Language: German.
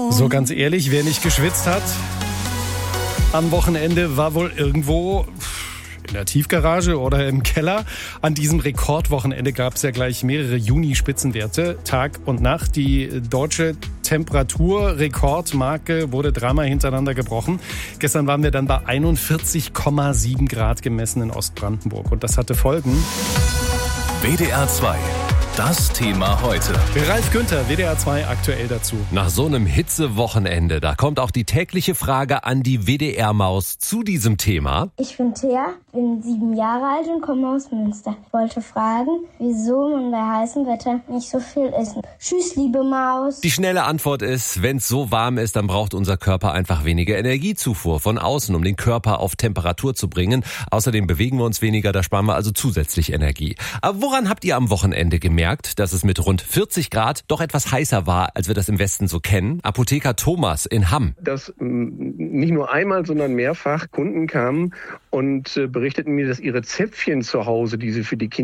So ganz ehrlich, wer nicht geschwitzt hat am Wochenende, war wohl irgendwo in der Tiefgarage oder im Keller. An diesem Rekordwochenende gab es ja gleich mehrere Juni-Spitzenwerte, Tag und Nacht. Die deutsche Temperaturrekordmarke wurde dreimal hintereinander gebrochen. Gestern waren wir dann bei 41,7 Grad gemessen in Ostbrandenburg. Und das hatte Folgen. WDR 2. Das Thema heute. Ralf Günther, WDR 2 aktuell dazu. Nach so einem Hitzewochenende, da kommt auch die tägliche Frage an die WDR-Maus zu diesem Thema. Ich bin Thea, bin 7 Jahre alt und komme aus Münster. Ich wollte fragen, wieso man bei heißem Wetter nicht so viel essen. Tschüss, liebe Maus. Die schnelle Antwort ist, wenn es so warm ist, dann braucht unser Körper einfach weniger Energiezufuhr von außen, um den Körper auf Temperatur zu bringen. Außerdem bewegen wir uns weniger, da sparen wir also zusätzlich Energie. Aber woran habt ihr am Wochenende gemerkt, dass es mit rund 40 Grad doch etwas heißer war, als wir das im Westen so kennen? Apotheker Thomas in Hamm. Dass nicht nur einmal, sondern mehrfach Kunden kamen und berichteten mir, dass ihre Zäpfchen zu Hause, die sie für die Kinder